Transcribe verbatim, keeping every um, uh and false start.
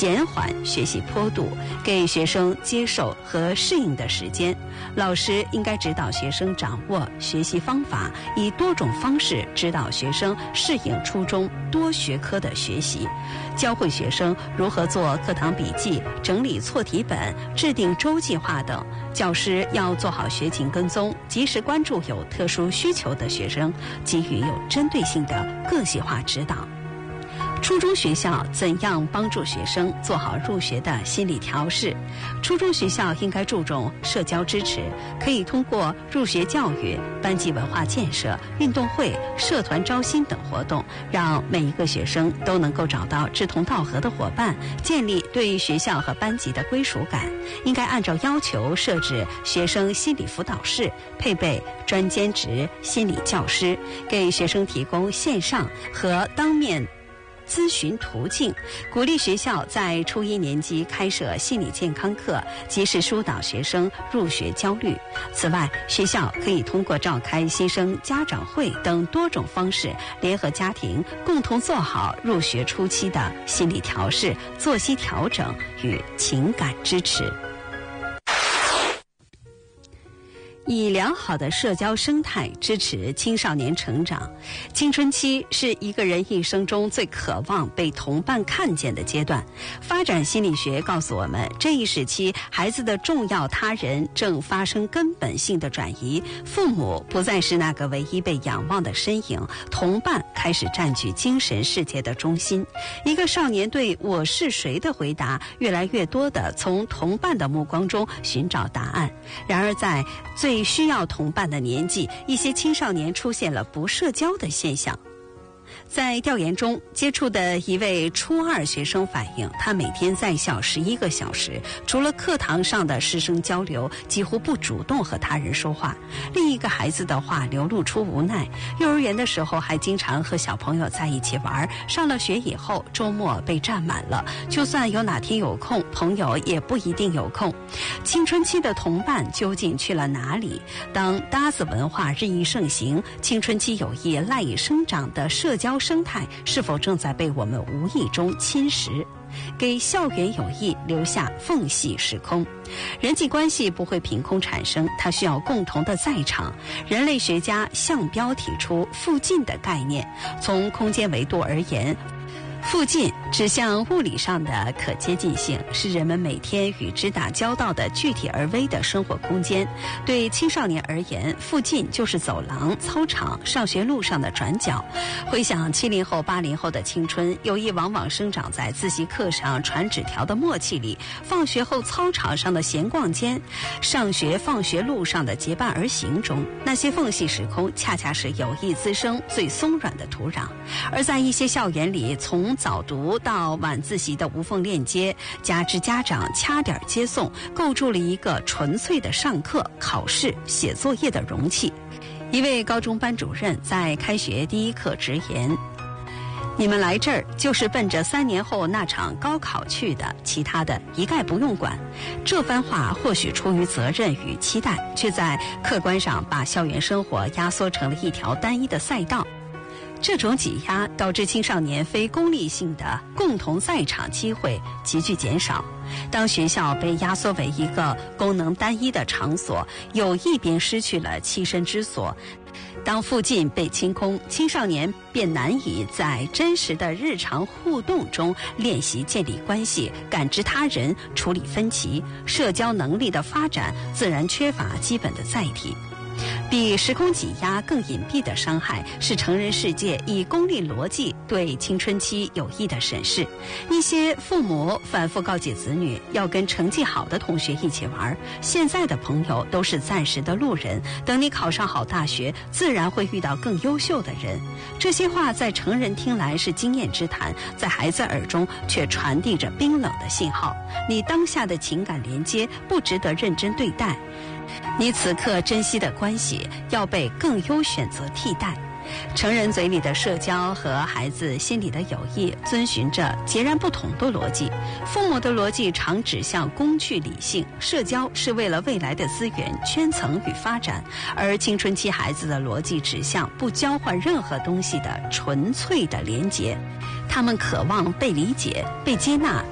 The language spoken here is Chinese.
减缓学习坡度，给学生接受和适应的时间。老师应该指导学生掌握学习方法，以多种方式指导学生适应初中多学科的学习，教会学生如何做课堂笔记、整理错题本、制定周计划等。教师要做好学情跟踪，及时关注有特殊需求的学生，给予有针对性的个性化指导。初中学校怎样帮助学生做好入学的心理调试？初中学校应该注重社交支持，可以通过入学教育、班级文化建设、运动会、社团招新等活动，让每一个学生都能够找到志同道合的伙伴，建立对学校和班级的归属感。应该按照要求设置学生心理辅导室，配备专兼职心理教师，给学生提供线上和当面咨询途径，鼓励学校在初一年级开设心理健康课，及时疏导学生入学焦虑。此外，学校可以通过召开新生家长会等多种方式，联合家庭共同做好入学初期的心理调试、作息调整与情感支持。以良好的社交生态支持青少年成长。青春期是一个人一生中最渴望被同伴看见的阶段。发展心理学告诉我们，这一时期孩子的重要他人正发生根本性的转移，父母不再是那个唯一被仰望的身影，同伴开始占据精神世界的中心。一个少年对我是谁的回答，越来越多地从同伴的目光中寻找答案。然而在最最需要同伴的年纪，一些青少年出现了不社交的现象。在调研中，接触的一位初二学生反映，他每天在校十一个小时，除了课堂上的师生交流，几乎不主动和他人说话。另一个孩子的话流露出无奈，幼儿园的时候还经常和小朋友在一起玩，上了学以后周末被占满了，就算有哪天有空，朋友也不一定有空。青春期的同伴究竟去了哪里？当搭子文化日益盛行，青春期友谊赖以生长的社交生态是否正在被我们无意中侵蚀，给校园友谊留下缝隙时空？人际关系不会凭空产生，它需要共同的在场。人类学家项彪提出附近的概念，从空间维度而言，附近指向物理上的可接近性，是人们每天与之打交道的具体而微的生活空间。对青少年而言，附近就是走廊、操场、上学路上的转角。回想七零后、八零后的青春，友谊往往生长在自习课上传纸条的默契里，放学后操场上的闲逛间，上学放学路上的结伴而行中。那些缝隙时空，恰恰是友谊滋生最松软的土壤。而在一些校园里，从早读到晚自习的无缝链接，加之家长掐点接送，构筑了一个纯粹的上课、考试、写作业的容器。一位高中班主任在开学第一课直言：你们来这儿就是奔着三年后那场高考去的，其他的一概不用管。这番话或许出于责任与期待，却在客观上把校园生活压缩成了一条单一的赛道。这种挤压导致青少年非功利性的共同在场机会急剧减少。当学校被压缩为一个功能单一的场所，友谊便失去了栖身之所。当附近被清空，青少年便难以在真实的日常互动中练习建立关系、感知他人、处理分歧，社交能力的发展自然缺乏基本的载体。比时空挤压更隐蔽的伤害是成人世界以功利逻辑对青春期友谊的审视。一些父母反复告诫子女要跟成绩好的同学一起玩，现在的朋友都是暂时的路人，等你考上好大学，自然会遇到更优秀的人。这些话在成人听来是经验之谈，在孩子耳中却传递着冰冷的信号。你当下的情感连接不值得认真对待，你此刻珍惜的关系要被更优选择替代。成人嘴里的社交和孩子心里的友谊遵循着截然不同的逻辑。父母的逻辑常指向工具理性，社交是为了未来的资源圈层与发展，而青春期孩子的逻辑指向不交换任何东西的纯粹的连结。他们渴望被理解、被接纳、